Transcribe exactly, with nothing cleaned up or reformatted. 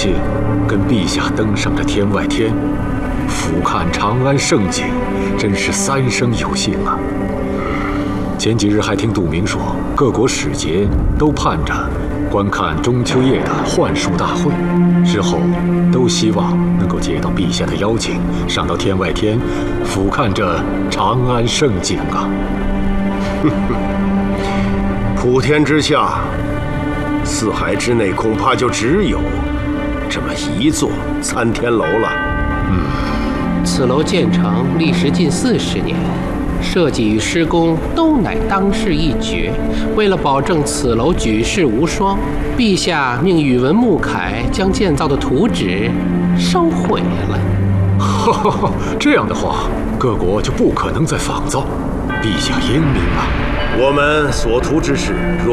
幸跟陛下登上这天外天，俯瞰长安盛景，真是三生有幸啊！前几日还听杜明说，各国使节都盼着观看中秋夜的幻术大会，之后都希望能够接到陛下的邀请，上到天外天，俯瞰这长安盛景啊！ 普天之下，四海之内，恐怕就只有这么一座参天楼了。 嗯，此楼建成历时近四十年，设计与施工都乃当世一绝。为了保证此楼举世无双，陛下命宇文木楷将建造的图纸烧毁了。 哈哈哈，这样的话，各国就不可能再仿造。陛下英明啊！ 我们所图之事，若